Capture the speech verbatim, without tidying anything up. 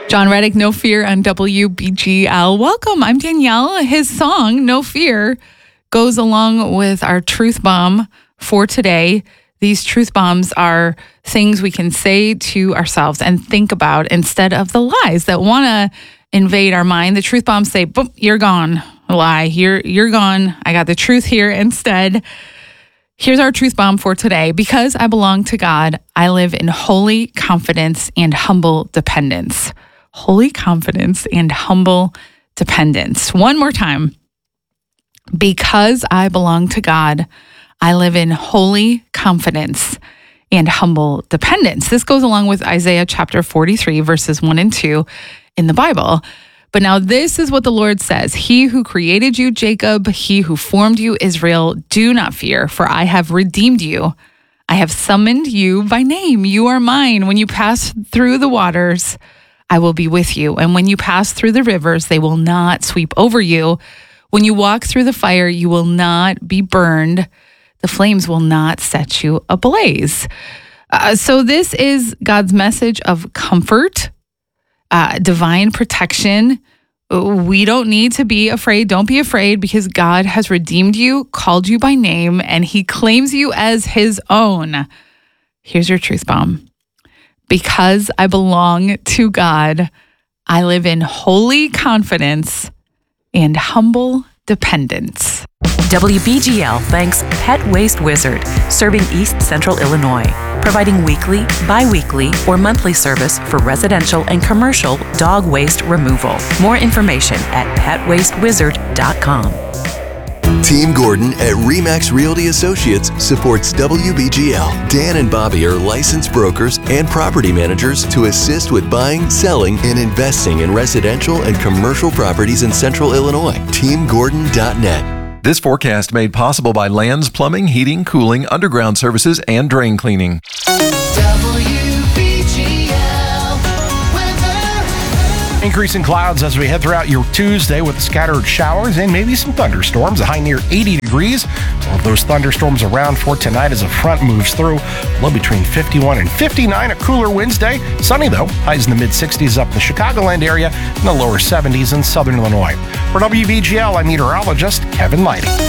John Reddick, No Fear on W B G L. Welcome, I'm Danielle. His song, No Fear, goes along with our truth bomb for today. These truth bombs are things we can say to ourselves and think about instead of the lies that want to invade our mind. The truth bombs say, boom, you're gone. Lie, you're, you're gone. I got the truth here instead. Here's our truth bomb for today. Because I belong to God, I live in holy confidence and humble dependence. Holy confidence and humble dependence. One more time. Because I belong to God, I live in holy confidence and humble dependence. This goes along with Isaiah chapter forty-three, verses one and two in the Bible. But now this is what the Lord says. He who created you, Jacob, he who formed you, Israel, do not fear, for I have redeemed you. I have summoned you by name. You are mine. When you pass through the waters, I will be with you. And when you pass through the rivers, they will not sweep over you. When you walk through the fire, you will not be burned. The flames will not set you ablaze. Uh, so this is God's message of comfort, uh, divine protection. We don't need to be afraid. Don't be afraid, because God has redeemed you, called you by name, and he claims you as his own. Here's your truth bomb. Because I belong to God, I live in holy confidence and humble dependence. W B G L thanks Pet Waste Wizard, serving East Central Illinois, providing weekly, bi-weekly, or monthly service for residential and commercial dog waste removal. More information at pet waste wizard dot com. Team Gordon at RE/MAX Realty Associates supports W B G L. Dan and Bobby are licensed brokers and property managers to assist with buying, selling, and investing in residential and commercial properties in Central Illinois. team gordon dot net. This forecast made possible by Lands Plumbing, Heating, Cooling, Underground Services, and Drain Cleaning. Increasing clouds as we head throughout your Tuesday with scattered showers and maybe some thunderstorms, a high near eighty degrees. All of those thunderstorms around for tonight as a front moves through. Low between fifty-one and fifty-nine, a cooler Wednesday. Sunny though, highs in the mid sixties up in the Chicagoland area and the lower seventies in southern Illinois. For W B G L, I'm meteorologist Kevin Leidy.